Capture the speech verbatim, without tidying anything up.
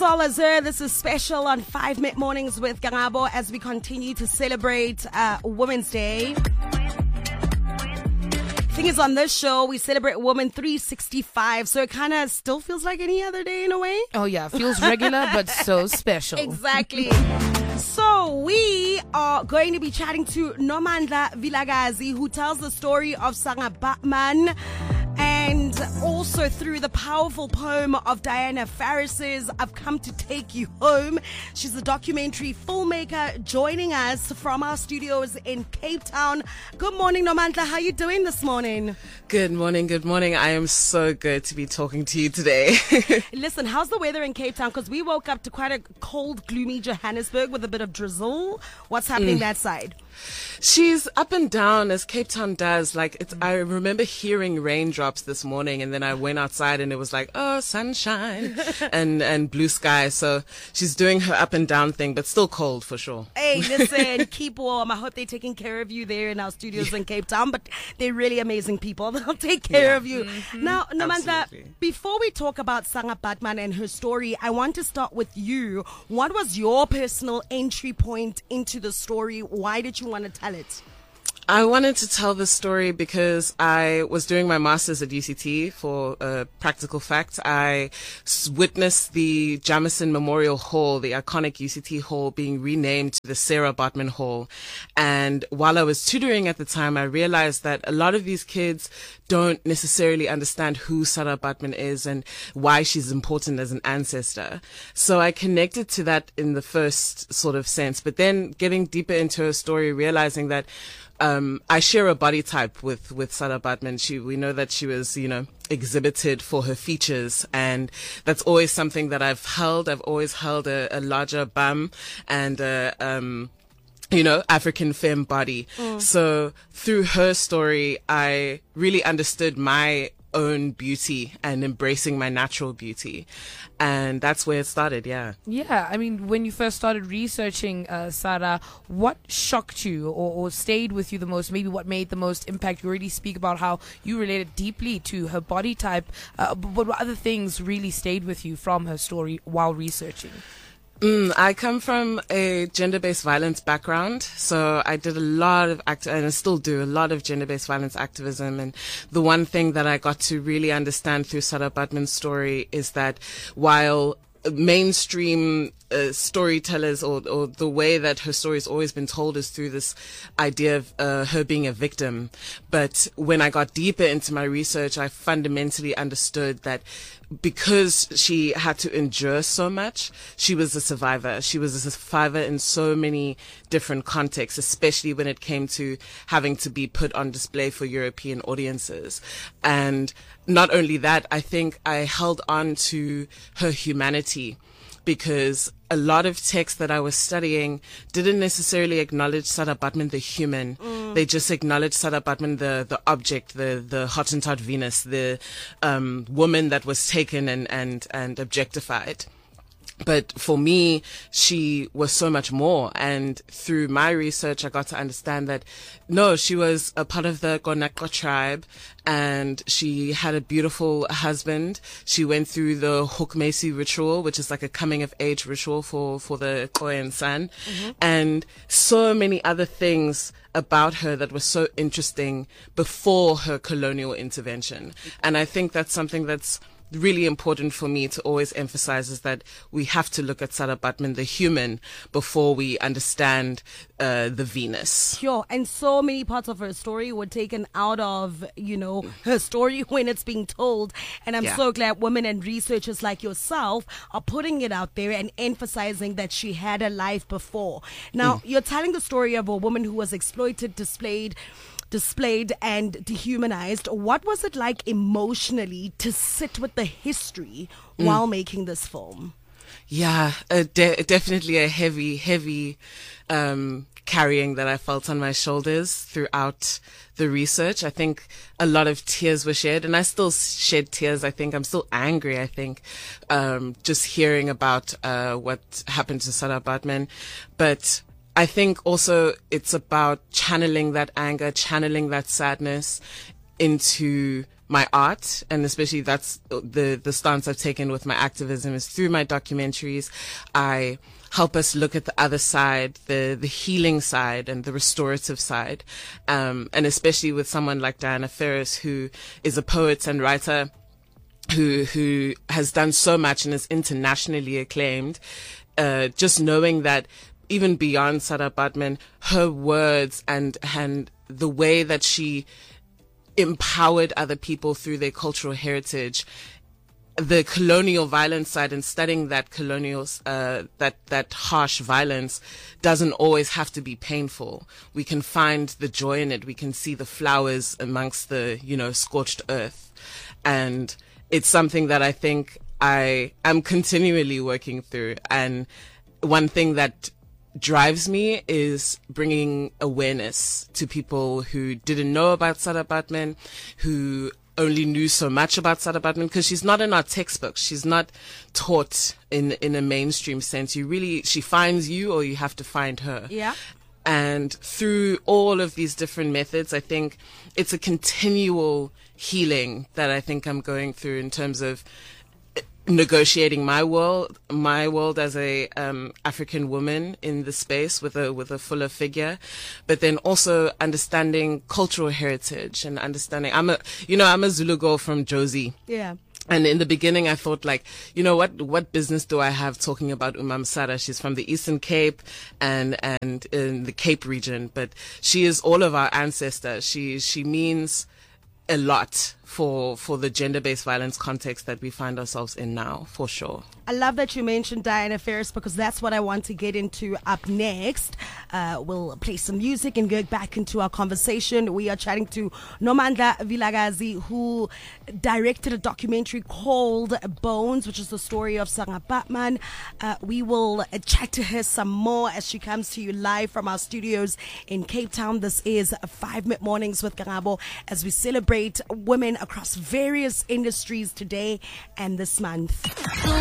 Sol Azur. This is special on five Mid Mornings with Gangabo as we continue to celebrate uh, Women's Day. Thing is, on this show, we celebrate Women three sixty-five, so it kind of still feels like any other day in a way. Oh, yeah. Feels regular, but so special. Exactly. So we are going to be chatting to Nomandla Vilakazi, who tells the story of Sanga Batman, and also through the powerful poem of Diana Faris's I've Come to Take You Home. She's a documentary filmmaker joining us from our studios in Cape Town. Good morning, Nomandla. How are you doing this morning? Good morning, good morning. I am so good to be talking to you today. Listen, how's the weather in Cape Town? Because we woke up to quite a cold, gloomy Johannesburg with a bit of drizzle. What's happening mm. that side? She's up and down as Cape Town does. Like it's, I remember hearing raindrops this morning, and then I went outside and it was like, oh, sunshine and and blue sky. So she's doing her up and down thing, but still cold for sure. Hey, listen, keep warm. I hope they're taking care of you there in our studios yeah. in Cape Town. But they're really amazing people. They'll take care yeah. of you. Mm-hmm. Now, Nomandla, before we talk about Sanga Batman and her story, I want to start with you. What was your personal entry point into the story? Why did you want to tell it? I wanted to tell this story because I was doing my master's at U C T for a practical fact. I witnessed the Jamison Memorial Hall, the iconic U C T hall, being renamed to the Sarah Baartman Hall. And while I was tutoring at the time, I realized that a lot of these kids don't necessarily understand who Sarah Baartman is and why she's important as an ancestor. So I connected to that in the first sort of sense, but then getting deeper into her story, realizing that Um, I share a body type with, with Sarah Baartman. She, we know that she was, you know, exhibited for her features, and that's always something that I've held. I've always held a, a larger bum and a, um, you know, African femme body. Mm. So through her story, I really understood my own beauty and embracing my natural beauty. And that's where it started, yeah. Yeah, I mean, when you first started researching uh, Sarah, what shocked you or, or stayed with you the most? Maybe what made the most impact? You already speak about how you related deeply to her body type, uh, but what other things really stayed with you from her story while researching? Mm, I come from a gender-based violence background, so I did a lot of act, and I still do a lot of gender-based violence activism. And the one thing that I got to really understand through Sarah Baartman's story is that while mainstream uh, storytellers or, or the way that her story has always been told is through this idea of uh, her being a victim. But when I got deeper into my research, I fundamentally understood that because she had to endure so much, she was a survivor. She was a survivor in so many different contexts, especially when it came to having to be put on display for European audiences. And not only that, I think I held on to her humanity, because a lot of texts that I was studying didn't necessarily acknowledge Sarah Baartman, the human. Mm. They just acknowledged Sarah Baartman, the, the object, the, the Hottentot Venus, the um, woman that was taken and, and, and objectified. But for me, she was so much more. And through my research, I got to understand that, no, she was a part of the Gonakwa tribe, and she had a beautiful husband. She went through the Hokmesi ritual, which is like a coming of age ritual for, for the Koyan son. Mm-hmm. And so many other things about her that was so interesting before her colonial intervention. And I think that's something that's really important for me to always emphasize, is that we have to look at Sarah Baartman, the human, before we understand uh, the Venus. Sure. And so many parts of her story were taken out of, you know, her story when it's being told. And I'm yeah. so glad women and researchers like yourself are putting it out there and emphasizing that she had a life before. Now, mm. you're telling the story of a woman who was exploited, displayed, displayed and dehumanized. What was it like emotionally to sit with the history mm. while making this film? Yeah, uh, de- definitely a heavy, heavy um, carrying that I felt on my shoulders throughout the research. I think a lot of tears were shed, and I still shed tears. I think I'm still angry, I think, um, just hearing about uh, what happened to Sarah Baartman. But I think also it's about channeling that anger, channeling that sadness into my art, and especially that's the, the stance I've taken with my activism, is through my documentaries, I help us look at the other side, the, the healing side and the restorative side. Um, and especially with someone like Diana Ferris, who is a poet and writer, who, who has done so much and is internationally acclaimed. Uh, just knowing that even beyond Sada Batman, her words and, and the way that she empowered other people through their cultural heritage, the colonial violence side, and studying that colonial, uh, that, that harsh violence doesn't always have to be painful. We can find the joy in it. We can see the flowers amongst the, you know, scorched earth. And it's something that I think I am continually working through. And one thing that drives me is bringing awareness to people who didn't know about Sada Batman, who only knew so much about Sada Batman, because she's not in our textbooks. She's not taught in, in a mainstream sense. You really, she finds you or you have to find her. Yeah. And through all of these different methods, I think it's a continual healing that I think I'm going through in terms of negotiating my world, my world as a um, African woman in the space with a with a fuller figure, but then also understanding cultural heritage and understanding. I'm a, you know, I'm a Zulu girl from Jozi. Yeah. And in the beginning, I thought, like, you know, what what business do I have talking about Umamsara? She's from the Eastern Cape and and in the Cape region, but she is all of our ancestors. She she means a lot for for the gender-based violence context that we find ourselves in now, for sure. I love that you mentioned Diana Ferris, because that's what I want to get into up next. Uh, we'll play some music and go back into our conversation. We are chatting to Nomandla Vilakazi, who directed a documentary called Bones, which is the story of Sada Batman. Uh, we will uh, chat to her some more as she comes to you live from our studios in Cape Town. This is Five Mid Mornings with Karabo, as we celebrate women across various industries today and this month.